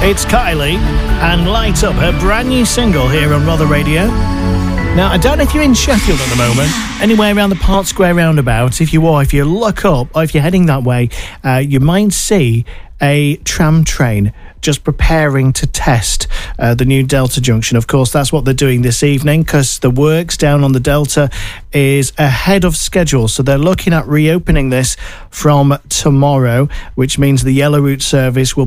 It's Kylie and Light Up, her brand new single here on Rother Radio. Now, I don't know if you're in Sheffield at the moment, anywhere around the Park Square roundabout. If you are, if you look up or if you're heading that way, you might see a tram train just preparing to test the new Delta junction. Of course, that's what they're doing this evening because the works down on the Delta is ahead of schedule. So they're looking at reopening this from tomorrow, which means the Yellow Route service will